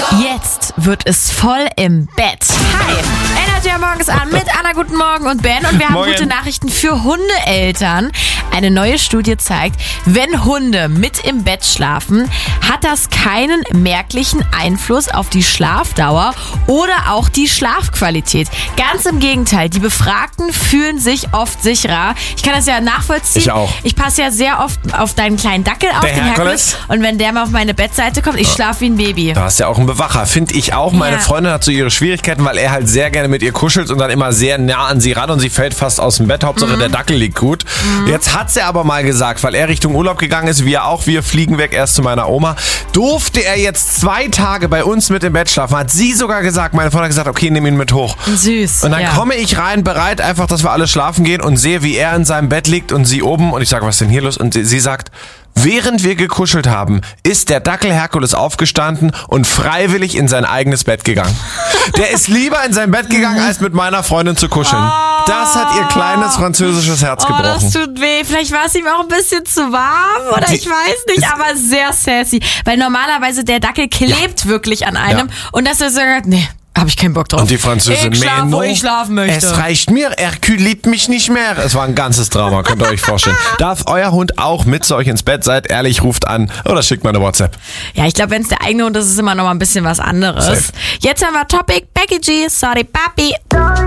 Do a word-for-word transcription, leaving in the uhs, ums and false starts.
Jetzt wird es voll im Bett. Hi, erinnert ihr morgens an mit Anna, guten Morgen und Ben. Und wir haben Morgen. gute Nachrichten für Hundeeltern. Eine neue Studie zeigt, wenn Hunde mit im Bett schlafen, hat das keinen merklichen Einfluss auf die Schlafdauer oder auch die Schlafqualität. Ganz im Gegenteil, die Befragten fühlen sich oft sicherer. Ich kann das ja nachvollziehen. Ich auch. Ich passe ja sehr oft auf deinen kleinen Dackel auf, Der den Herkules. Und wenn der mal auf meine Bettseite kommt, ich schlafe wie ein Baby. Du hast ja auch einen Bewacher, finde ich auch. Meine Ja. Freundin hat so ihre Schwierigkeiten, weil er halt sehr gerne mit ihr kuschelt und dann immer sehr nah an sie ran und sie fällt fast aus dem Bett. Hauptsache Mhm. der Dackel liegt gut. Mhm. Jetzt hat sie aber mal gesagt, weil er Richtung Urlaub gegangen ist, wir auch, wir fliegen weg erst zu meiner Oma, durfte er jetzt zwei Tage bei uns mit im Bett schlafen. Hat sie sogar gesagt, meine Freundin hat gesagt, okay, nimm ihn mit hoch. Süß. Und dann ja. komme ich rein, bereit einfach, dass wir alle schlafen gehen und sehe, wie er in seinem Bett liegt und sie oben und ich sage, was ist denn hier los? Und sie, sie sagt, während wir gekuschelt haben, ist der Dackel Herkules aufgestanden und freiwillig in sein eigenes Bett gegangen. Der ist lieber in sein Bett gegangen, als mit meiner Freundin zu kuscheln. Das hat ihr kleines französisches Herz Oh, gebrochen. das tut weh. Vielleicht war es ihm auch ein bisschen zu warm oder Die- ich weiß nicht, ist- aber sehr sassy. Weil normalerweise der Dackel klebt wirklich an einem Ja. und dass er so sagt, nee, hab ich keinen Bock drauf. Und die Französin, ich schlaf, wo mais non, ich schlafen möchte. es reicht mir, Hercule liebt mich nicht mehr. Es war ein ganzes Drama, könnt ihr euch vorstellen. Darf euer Hund auch mit zu euch ins Bett? Seid ehrlich, ruft an oder schickt mal eine WhatsApp. Ja, ich glaube, wenn es der eigene Hund ist, ist es immer noch mal ein bisschen was anderes. Safe. Jetzt haben wir Topic, Becky G, sorry Papi.